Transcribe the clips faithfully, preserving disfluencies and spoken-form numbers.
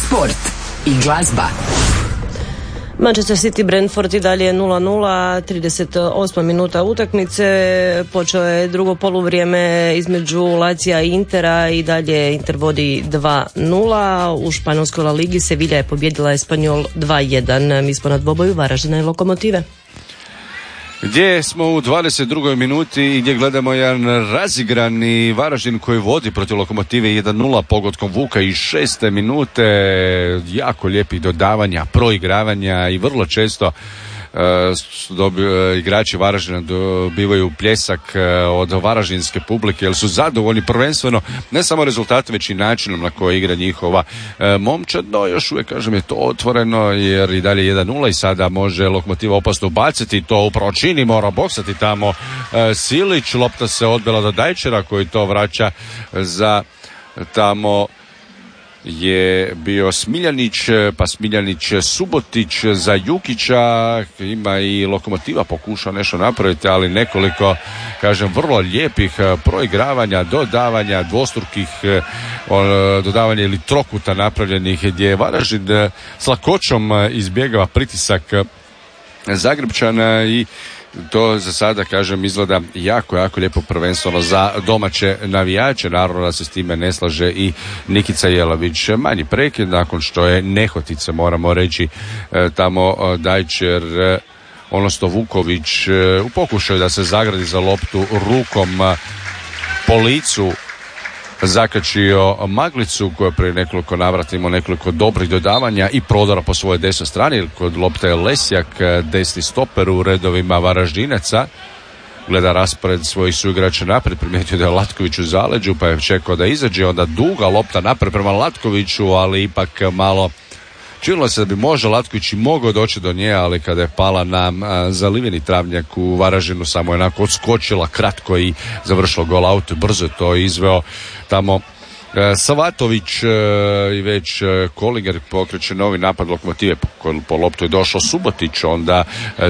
sport i glazba. Manchester City Brentford i dalje nula nula, trideset osma minuta utakmice, počeo je drugo poluvrijeme između Lazija i Intera i dalje Inter vodi dva nula. U španjolskoj La Ligi Sevilla je pobjedila Espanyol dva jedan. Mi smo na dvoboju Varaždina i Lokomotive. Gdje smo u dvadeset drugoj minuti i gdje gledamo jedan razigrani Varaždin koji vodi protiv Lokomotive jedan nula pogodkom Vuka iz šeste minute, jako lijepih dodavanja, proigravanja i vrlo često uh, dobi, uh, igrači Varaždina dobivaju pljesak uh, od varaždinske publike jer su zadovoljni prvenstveno ne samo rezultatom već i načinom na koji igra njihova uh, momčad, no još uvijek kažem je to otvoreno jer i dalje jedan nula i sada može Lokomotiva opasno baciti, to upravo čini, mora boksati tamo uh, Silić, lopta se odbila do Dajčera koji to vraća za tamo je bio Smiljanić, pa Smiljanić Subotić za Jukića, ima i Lokomotiva pokušao nešto napraviti, ali nekoliko, kažem, vrlo lijepih proigravanja, dodavanja, dvostrukih dodavanja ili trokuta napravljenih gdje je Varaždin s lakoćom izbjegava pritisak Zagrebčana i to za sada, kažem, izgleda jako, jako lijepo prvenstveno za domaće navijače. Naravno da se s time ne slaže i Nikica Jelavić. Manji prekid nakon što je nehotice, moramo reći, tamo Dajčer, odnosno Vuković, u pokušaju da se zagradi za loptu rukom po licu zakačio Maglicu koja prije nekoliko navrata imao nekoliko dobrih dodavanja i prodora po svojoj desnoj strani. Kod lopte je Lesjak, desni stoper u redovima Varaždinaca, gleda raspored svojih suigrača naprijed, primijetio da je Latković u zaleđu pa je čekao da izađe, onda duga lopta naprijed prema Latkoviću, ali ipak malo činilo se da bi možda Latković i mogao doći do nje, ali kada je pala na zaliveni travnjak u Varaždinu samo je onako odskočila kratko i završilo gol auto, brzo je to izveo tamo Savatović i već Kolinger pokreće novi napad Lokomotive. Po, po loptu je došao Subotić, onda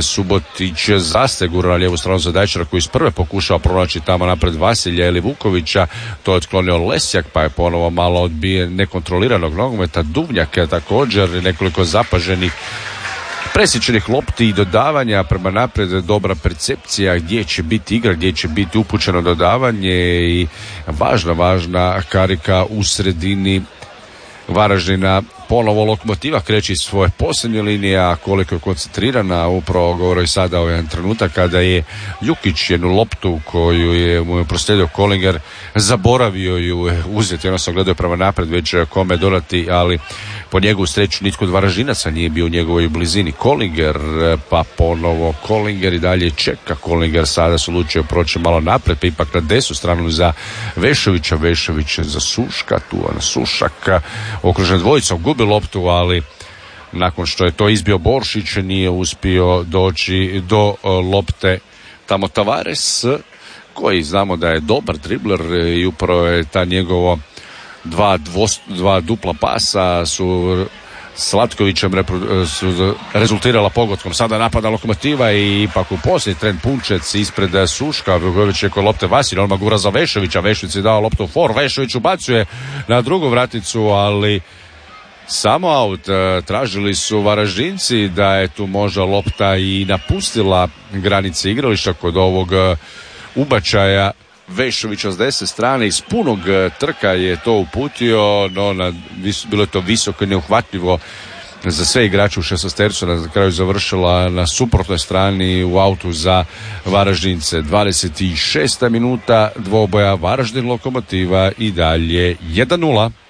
Subotić zastegura na lijevu stranu za Dajčara koji iz prve pokušao pronaći tamo napred Vasilja ili Vukovića, to je otklonio Lesjak pa je ponovo malo odbijen nekontroliranog nogometa. Duvnjak je također nekoliko zapaženih presječenih lopti i dodavanja prema naprijed, dobra percepcija gdje će biti igra, gdje će biti upućeno dodavanje i važna, važna karika u sredini Varaždina. Ponovo Lokomotiva kreće iz svoje posljednje linije, a koliko je koncentrirana, upravo govori i sada o jedan trenutak kada je Jukić jednu loptu koju je mu je proslijedio Kolinger, zaboravio ju uzeti, ono sam gledao prema naprijed već kome dodati, ali po njegovu sreću nitko od Varaždinaca nije bio u njegovoj blizini. Kolinger, pa ponovo Kolinger i dalje čeka. Kolinger sada se odlučio proći malo naprijed, pa ipak na desnu stranu za Vešovića, Vešović za Suška, tu na Sušaka, okružen dvojicom, gubi loptu, ali nakon što je to izbio Boršić nije uspio doći do lopte tamo Tavares, koji znamo da je dobar dribler i upravo je ta njegovo dva, dvost, dva dupla pasa su s Latkovićem repro, su rezultirala pogodkom. Sada napada Lokomotiva i ipak u posljednji tren Punčec ispred Suška, Vuković je kod lopte Vasilja, on gura za Vešovića, Vešović je dao loptu u for, Vešović ubacuje na drugu vraticu, ali samo aut. Tražili su Varaždinci da je tu možda lopta i napustila granice igrališta kod ovog ubačaja Vešovića s desne strane. Iz punog trka je to uputio, no na, bilo je to visoko i neuhvatljivo za sve igrače u šesnaestercu, na kraju završila na suprotnoj strani u autu za Varaždince. dvadeset šesta minuta dvoboja Varaždin Lokomotiva i dalje jedan nula.